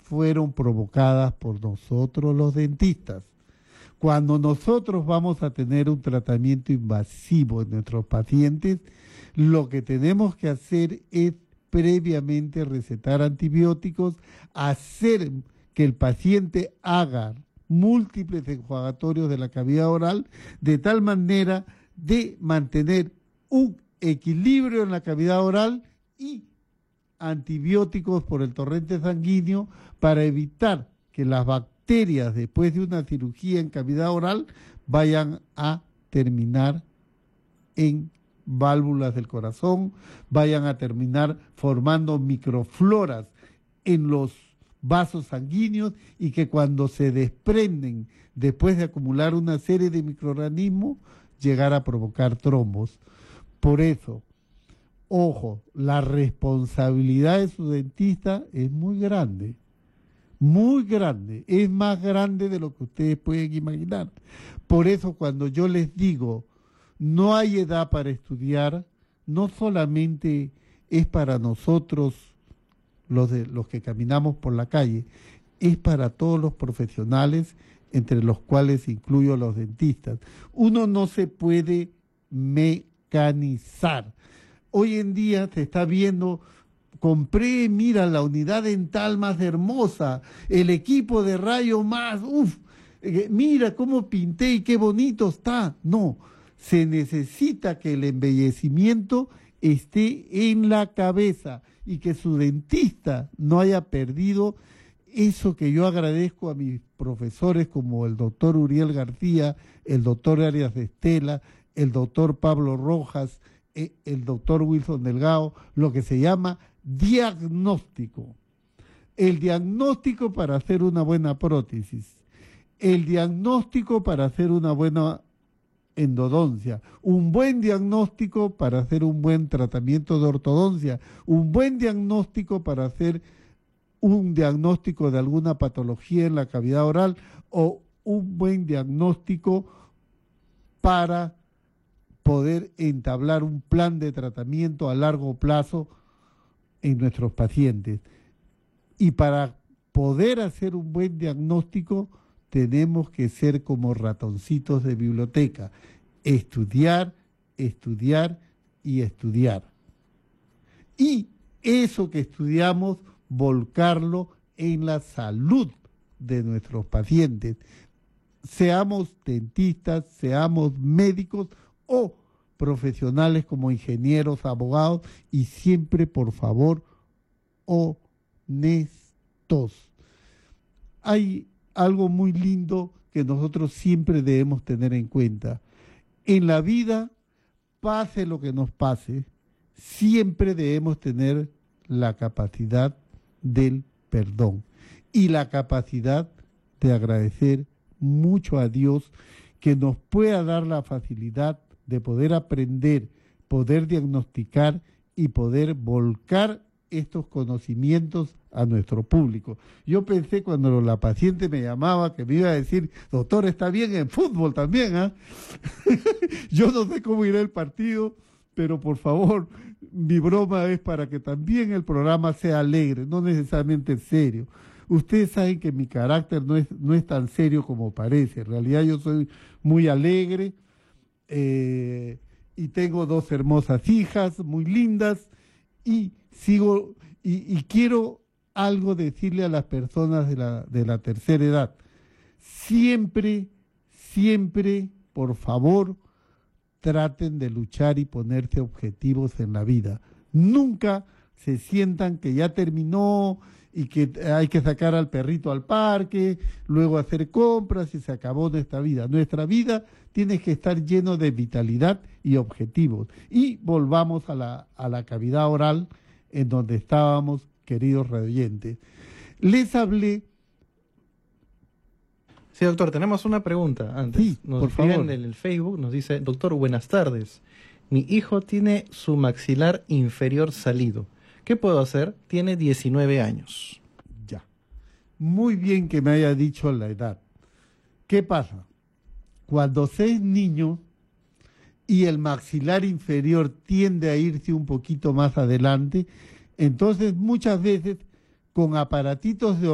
fueron provocadas por nosotros los dentistas. Cuando nosotros vamos a tener un tratamiento invasivo en nuestros pacientes, lo que tenemos que hacer es previamente recetar antibióticos, hacer que el paciente haga múltiples enjuagatorios de la cavidad oral, de tal manera de mantener un equilibrio en la cavidad oral y antibióticos por el torrente sanguíneo para evitar que las bacterias después de una cirugía en cavidad oral vayan a terminar en válvulas del corazón, vayan a terminar formando microfloras en los vasos sanguíneos y que cuando se desprenden después de acumular una serie de microorganismos, llegar a provocar trombos. Por eso, ojo, la responsabilidad de su dentista es muy grande, es más grande de lo que ustedes pueden imaginar. Por eso cuando yo les digo, no hay edad para estudiar, no solamente es para nosotros los que caminamos por la calle, es para todos los profesionales, entre los cuales incluyo a los dentistas. Uno no se puede mecanizar. Hoy en día se está viendo, compré, mira, la unidad dental más hermosa, el equipo de rayo más, mira cómo pinté y qué bonito está. No, se necesita que el embellecimiento esté en la cabeza y que su dentista no haya perdido eso que yo agradezco a mis profesores como el doctor Uriel García, el doctor Arias de Estela, el doctor Pablo Rojas, el doctor Wilson Delgado, lo que se llama diagnóstico. El diagnóstico para hacer una buena prótesis, el diagnóstico para hacer una buena endodoncia, un buen diagnóstico para hacer un buen tratamiento de ortodoncia, un buen diagnóstico para hacer un diagnóstico de alguna patología en la cavidad oral o un buen diagnóstico para poder entablar un plan de tratamiento a largo plazo en nuestros pacientes. Y para poder hacer un buen diagnóstico tenemos que ser como ratoncitos de biblioteca, estudiar, estudiar y estudiar. Y eso que estudiamos, volcarlo en la salud de nuestros pacientes. Seamos dentistas, seamos médicos o profesionales como ingenieros, abogados, y siempre, por favor, honestos. Hay algo muy lindo que nosotros siempre debemos tener en cuenta. En la vida, pase lo que nos pase, siempre debemos tener la capacidad del perdón y la capacidad de agradecer mucho a Dios que nos pueda dar la facilidad de poder aprender, poder diagnosticar y poder volcar estos conocimientos a nuestro público. Yo pensé cuando la paciente me llamaba que me iba a decir, doctor, está bien en fútbol también, ¿ah? Yo no sé cómo irá el partido, pero por favor, mi broma es para que también el programa sea alegre, no necesariamente serio. Ustedes saben que mi carácter no es tan serio como parece. En realidad yo soy muy alegre y tengo 2 hermosas hijas muy lindas y quiero algo decirle a las personas de la tercera edad. Siempre, por favor, traten de luchar y ponerse objetivos en la vida. Nunca se sientan que ya terminó y que hay que sacar al perrito al parque, luego hacer compras y se acabó nuestra vida. Nuestra vida tiene que estar lleno de vitalidad y objetivos. Y volvamos a la cavidad oral en donde estábamos, queridos radioyentes. Les hablé. Sí, doctor, tenemos una pregunta antes. Sí, nos por favor. en el Facebook, nos dice, doctor, buenas tardes. Mi hijo tiene su maxilar inferior salido. ¿Qué puedo hacer? Tiene 19 años. Ya. Muy bien que me haya dicho la edad. ¿Qué pasa? Cuando se es niño y el maxilar inferior tiende a irse un poquito más adelante, entonces muchas veces con aparatitos de